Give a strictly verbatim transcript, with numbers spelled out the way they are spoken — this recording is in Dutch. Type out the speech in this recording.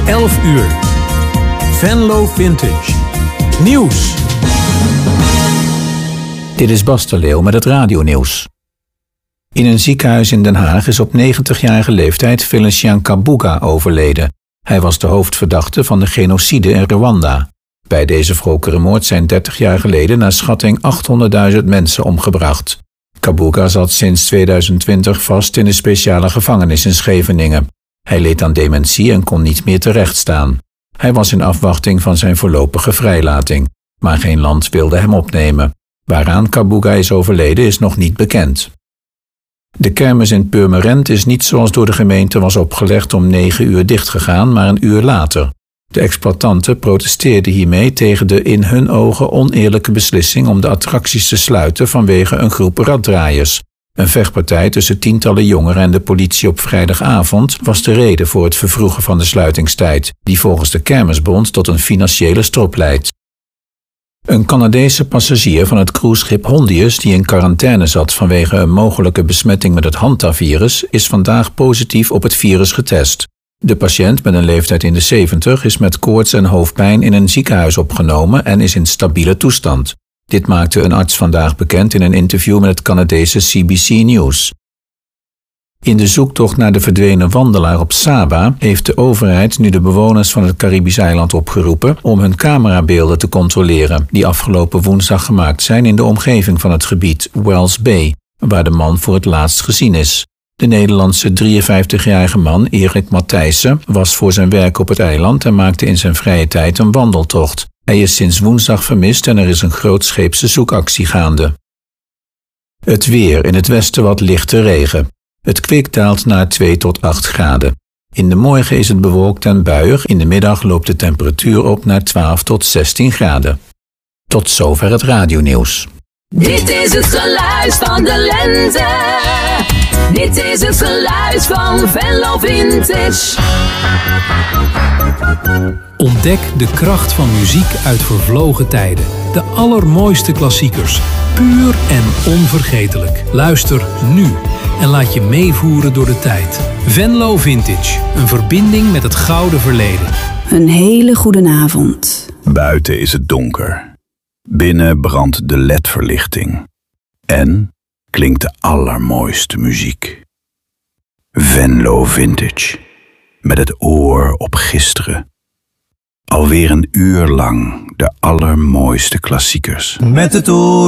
elf uur. Venlo Vintage. Nieuws. Dit is Bas de Leeuw met het radionieuws. In een ziekenhuis in Den Haag is op negentigjarige leeftijd Felician Kabuga overleden. Hij was de hoofdverdachte van de genocide in Rwanda. Bij deze wrokere moord zijn dertig jaar geleden naar schatting achthonderdduizend mensen omgebracht. Kabuga zat sinds tweeduizend twintig vast in de speciale gevangenis in Scheveningen. Hij leed aan dementie en kon niet meer terechtstaan. Hij was in afwachting van zijn voorlopige vrijlating, maar geen land wilde hem opnemen. Waaraan Kabuga is overleden is nog niet bekend. De kermis in Purmerend is niet zoals door de gemeente was opgelegd om negen uur dichtgegaan, maar een uur later. De exploitanten protesteerden hiermee tegen de in hun ogen oneerlijke beslissing om de attracties te sluiten vanwege een groep raddraaiers. Een vechtpartij tussen tientallen jongeren en de politie op vrijdagavond was de reden voor het vervroegen van de sluitingstijd, die volgens de Kermisbond tot een financiële strop leidt. Een Canadese passagier van het cruiseschip Hondius die in quarantaine zat vanwege een mogelijke besmetting met het hantavirus is vandaag positief op het virus getest. De patiënt met een leeftijd in de zeventig is met koorts en hoofdpijn in een ziekenhuis opgenomen en is in stabiele toestand. Dit maakte een arts vandaag bekend in een interview met het Canadese C B C News. In de zoektocht naar de verdwenen wandelaar op Saba heeft de overheid nu de bewoners van het Caribisch eiland opgeroepen om hun camerabeelden te controleren, die afgelopen woensdag gemaakt zijn in de omgeving van het gebied Wells Bay, waar de man voor het laatst gezien is. De Nederlandse drieënvijftigjarige man Erik Matthijssen was voor zijn werk op het eiland en maakte in zijn vrije tijd een wandeltocht. Hij is sinds woensdag vermist en er is een grootscheepse zoekactie gaande. Het weer, in het westen wat lichte regen. Het kwik daalt naar twee tot acht graden. In de morgen is het bewolkt en buiig, in de middag loopt de temperatuur op naar twaalf tot zestien graden. Tot zover het radionieuws. Dit is het geluid van de lente. Dit is het geluid van Venlo Vintage. Ontdek de kracht van muziek uit vervlogen tijden. De allermooiste klassiekers. Puur en onvergetelijk. Luister nu en laat je meevoeren door de tijd. Venlo Vintage. Een verbinding met het gouden verleden. Een hele goede avond. Buiten is het donker. Binnen brandt de L E D-verlichting. En klinkt de allermooiste muziek. Venlo Vintage. Met het oor op gisteren. Alweer een uur lang de allermooiste klassiekers. Met het oor